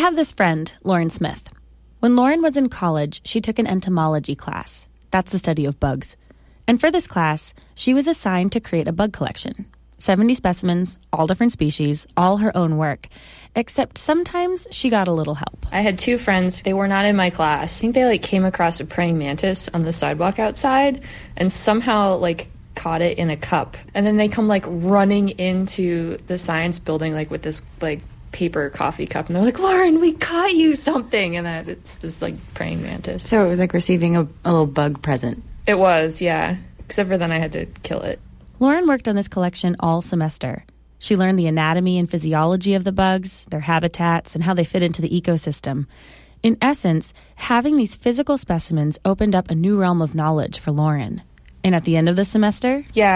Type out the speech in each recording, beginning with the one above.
have this friend, Lauren Smith. When Lauren was in college, she took an entomology class. That's the study of bugs. And for this class, she was assigned to create a bug collection. 70 specimens, all different species, all her own work. Except sometimes she got a little help. I had two friends. They were not in my class. I think they came across a praying mantis on the sidewalk outside and somehow caught it in a cup. And then they come running into the science building with this paper coffee cup, and they're like, Lauren, we caught you something, and that it's this praying mantis. So it was like receiving a little bug present. It was, yeah, except for then I had to kill it. Lauren worked on this collection all semester. She learned the anatomy and physiology of the bugs, their habitats, and how they fit into the ecosystem. In essence, having these physical specimens opened up a new realm of knowledge for Lauren. And at the end of the semester? Yeah,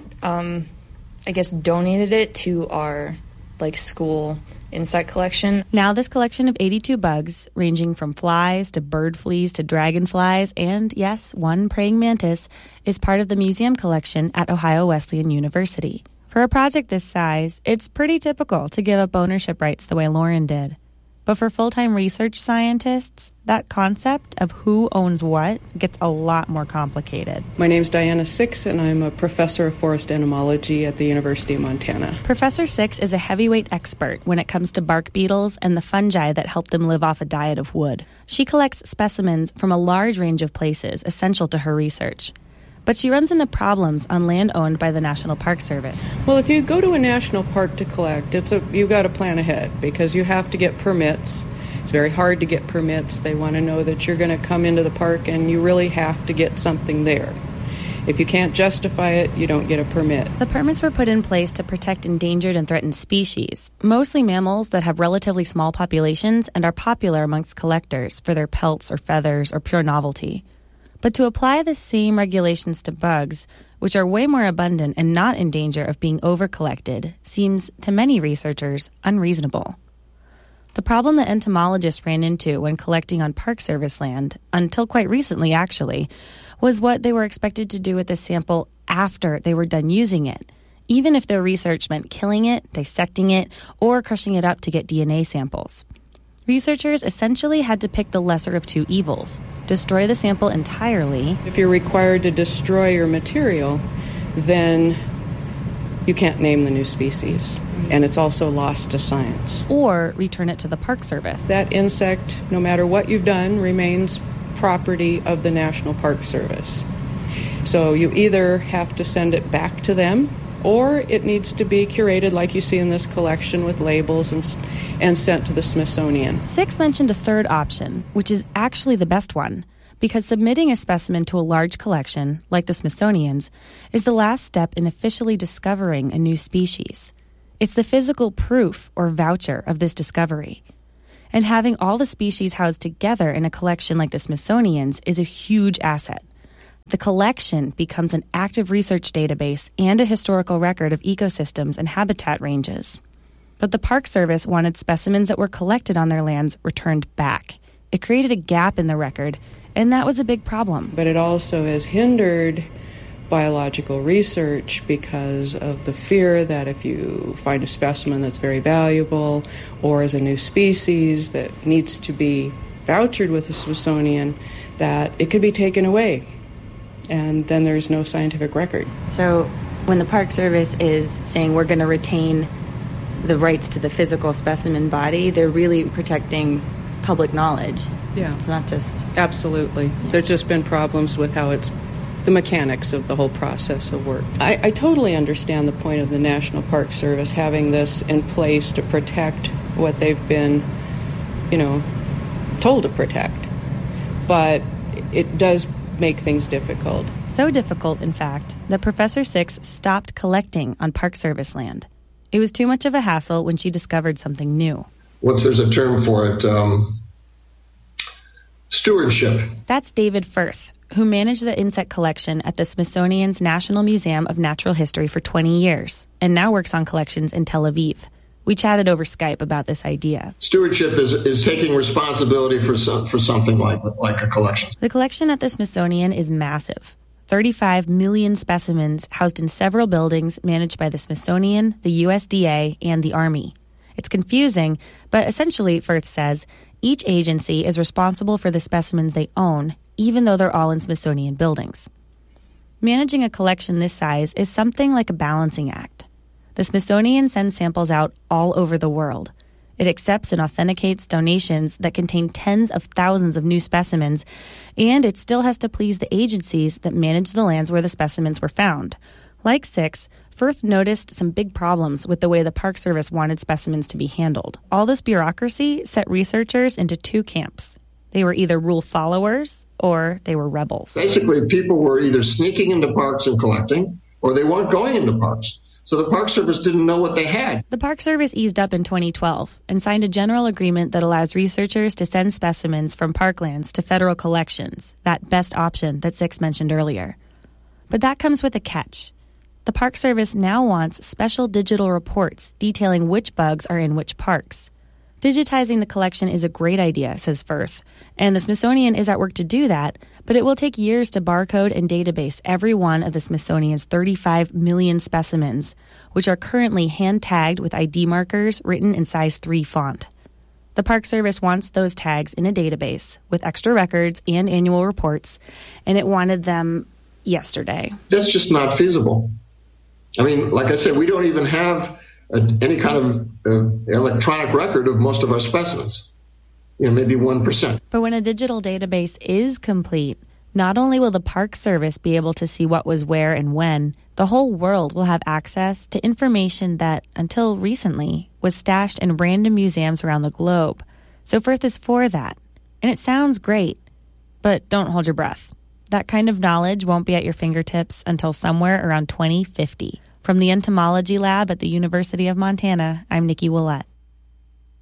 I guess donated it to our school insect collection. Now this collection of 82 bugs, ranging from flies to bird fleas to dragonflies, and yes, one praying mantis, is part of the museum collection at Ohio Wesleyan University. For a project this size, it's pretty typical to give up ownership rights the way Lauren did. But for full-time research scientists, that concept of who owns what gets a lot more complicated. My name's Diana Six, and I'm a professor of forest entomology at the University of Montana. Professor Six is a heavyweight expert when it comes to bark beetles and the fungi that help them live off a diet of wood. She collects specimens from a large range of places essential to her research. But she runs into problems on land owned by the National Park Service. Well, if you go to a national park to collect, you've got to plan ahead because you have to get permits. It's very hard to get permits. They want to know that you're going to come into the park and you really have to get something there. If you can't justify it, you don't get a permit. The permits were put in place to protect endangered and threatened species, mostly mammals that have relatively small populations and are popular amongst collectors for their pelts or feathers or pure novelty. But to apply the same regulations to bugs, which are way more abundant and not in danger of being over-collected, seems, to many researchers, unreasonable. The problem that entomologists ran into when collecting on Park Service land, until quite recently actually, was what they were expected to do with the sample after they were done using it, even if their research meant killing it, dissecting it, or crushing it up to get DNA samples. Researchers essentially had to pick the lesser of two evils, destroy the sample entirely. If you're required to destroy your material, then you can't name the new species, and it's also lost to science. Or return it to the Park Service. That insect, no matter what you've done, remains property of the National Park Service. So you either have to send it back to them, or it needs to be curated like you see in this collection with labels and sent to the Smithsonian. Six mentioned a third option, which is actually the best one, because submitting a specimen to a large collection, like the Smithsonian's, is the last step in officially discovering a new species. It's the physical proof or voucher of this discovery. And having all the species housed together in a collection like the Smithsonian's is a huge asset. The collection becomes an active research database and a historical record of ecosystems and habitat ranges. But the Park Service wanted specimens that were collected on their lands returned back. It created a gap in the record, and that was a big problem. But it also has hindered biological research because of the fear that if you find a specimen that's very valuable or is a new species that needs to be vouchered with the Smithsonian, that it could be taken away. And then there's no scientific record. So when the Park Service is saying we're going to retain the rights to the physical specimen body, they're really protecting public knowledge. Yeah. It's not just... Absolutely. Yeah. There's just been problems with how the mechanics of the whole process of work. I totally understand the point of the National Park Service having this in place to protect what they've been, told to protect. But it does make things difficult. So difficult, in fact, that Professor Six stopped collecting on Park Service land. It was too much of a hassle when she discovered something new. There's a term for it, stewardship. That's David Firth, who managed the insect collection at the Smithsonian's National Museum of Natural History for 20 years, and now works on collections in Tel Aviv. We chatted over Skype about this idea. Stewardship is taking responsibility for something like a collection. The collection at the Smithsonian is massive. 35 million specimens housed in several buildings managed by the Smithsonian, the USDA, and the Army. It's confusing, but essentially, Firth says, each agency is responsible for the specimens they own, even though they're all in Smithsonian buildings. Managing a collection this size is something like a balancing act. The Smithsonian sends samples out all over the world. It accepts and authenticates donations that contain tens of thousands of new specimens, and it still has to please the agencies that manage the lands where the specimens were found. Like Six, Firth noticed some big problems with the way the Park Service wanted specimens to be handled. All this bureaucracy set researchers into two camps. They were either rule followers or they were rebels. Basically, people were either sneaking into parks and collecting, or they weren't going into parks. So the Park Service didn't know what they had. The Park Service eased up in 2012 and signed a general agreement that allows researchers to send specimens from parklands to federal collections, that best option that Six mentioned earlier. But that comes with a catch. The Park Service now wants special digital reports detailing which bugs are in which parks. Digitizing the collection is a great idea, says Firth, and the Smithsonian is at work to do that, but it will take years to barcode and database every one of the Smithsonian's 35 million specimens, which are currently hand-tagged with ID markers written in size 3 font. The Park Service wants those tags in a database with extra records and annual reports, and it wanted them yesterday. That's just not feasible. I mean, like I said, we don't even have any kind of electronic record of most of our specimens. Maybe 1%. But when a digital database is complete, not only will the Park Service be able to see what was where and when, the whole world will have access to information that, until recently, was stashed in random museums around the globe. So Firth is for that. And it sounds great. But don't hold your breath. That kind of knowledge won't be at your fingertips until somewhere around 2050. From the Entomology Lab at the University of Montana, I'm Nikki Willett.